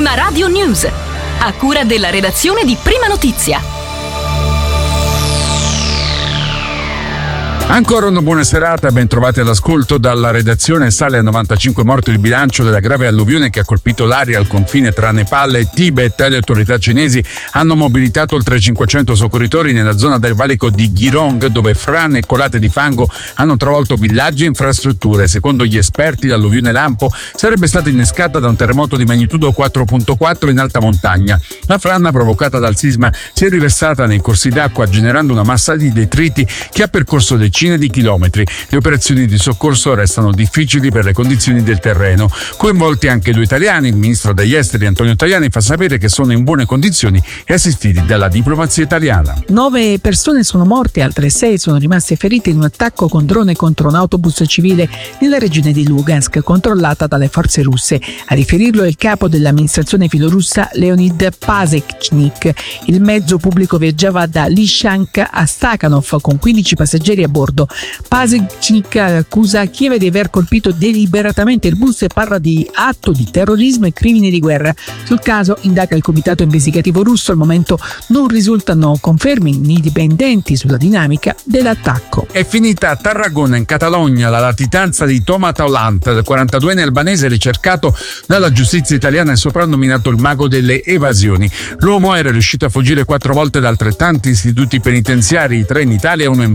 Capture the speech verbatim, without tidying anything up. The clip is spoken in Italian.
Prima Radio News, a cura della redazione di Prima Notizia. Ancora una buona serata, ben trovati all'ascolto dalla redazione. Sale a novantacinque morti il bilancio della grave alluvione che ha colpito l'area al confine tra Nepal e Tibet. Le autorità cinesi hanno mobilitato oltre cinquecento soccorritori nella zona del valico di Girong, dove frane e colate di fango hanno travolto villaggi e infrastrutture. Secondo gli esperti, l'alluvione lampo sarebbe stata innescata da un terremoto di magnitudo quattro virgola quattro in alta montagna. La frana provocata dal sisma si è riversata nei corsi d'acqua, generando una massa di detriti che ha percorso decine di chilometri. Le operazioni di soccorso restano difficili per le condizioni del terreno. Coinvolti anche due italiani, il ministro degli esteri Antonio Tajani fa sapere che sono in buone condizioni e assistiti dalla diplomazia italiana. Nove persone sono morte, altre sei sono rimaste ferite in un attacco con drone contro un autobus civile nella regione di Lugansk, controllata dalle forze russe. A riferirlo è il capo dell'amministrazione filorussa Leonid Pasechnik. Il mezzo pubblico viaggiava da Lishansk a Stakhanov con quindici passeggeri a bordo. Pasechnik accusa Kiev di aver colpito deliberatamente il bus e parla di atto di terrorismo e crimini di guerra. Sul caso indaga il comitato investigativo russo. Al momento non risultano conferme indipendenti sulla dinamica dell'attacco. È finita a Tarragona, in Catalogna, la latitanza di Toma Taulant, del quarantaduenne albanese ricercato dalla giustizia italiana e soprannominato il mago delle evasioni. L'uomo era riuscito a fuggire quattro volte da altrettanti istituti penitenziari, tre in Italia e uno in